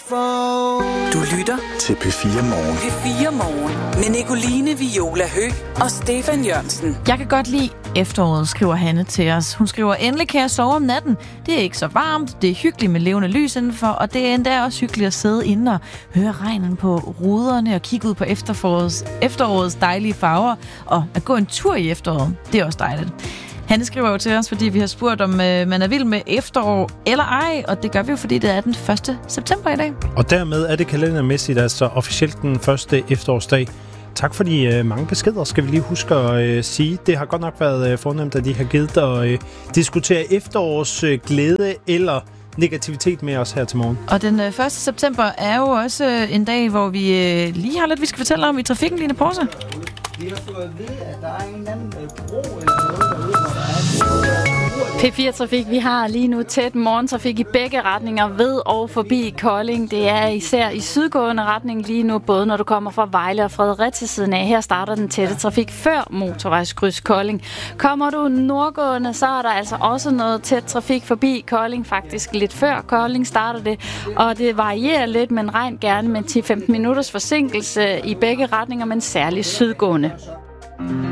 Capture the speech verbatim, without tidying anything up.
Du lytter til P fire Morgen. P fire Morgen med Nicoline Viola Høgh og Stefan Jørgensen. Jeg kan godt lide efteråret, skriver Hanne til os. Hun skriver, endelig kan jeg sove om natten. Det er ikke så varmt, det er hyggeligt med levende lys indenfor, og det er endda også hyggeligt at sidde inde og høre regnen på ruderne og kigge ud på efterårets, efterårets dejlige farver, og at gå en tur i efteråret. Det er også dejligt. Hanne skriver jo til os, fordi vi har spurgt, om øh, man er vild med efterår eller ej, og det gør vi jo, fordi det er den første september i dag. Og dermed er det kalendermæssigt altså officielt den første efterårsdag. Tak for de øh, mange beskeder, skal vi lige huske at øh, sige. Det har godt nok været øh, fornemt, at de har givet at øh, diskutere efterårs øh, glæde eller negativitet med os her til morgen. Og den øh, første september er jo også øh, en dag, hvor vi øh, lige har lidt, vi skal fortælle om i trafikken, Line Porse. Vi har fået at vide, at der er en eller anden bro eller noget derude, hvor der er P fire Trafik, vi har lige nu tæt morgentrafik i begge retninger ved og forbi Kolding. Det er især i sydgående retning lige nu, både når du kommer fra Vejle og Fredericia siden af. Her starter den tætte trafik før motorvejskryds Kolding. Kommer du nordgående, så er der altså også noget tæt trafik forbi Kolding, faktisk lidt før Kolding starter det. Og det varierer lidt, men regn gerne med ti til femten minutters forsinkelse i begge retninger, men særligt sydgående.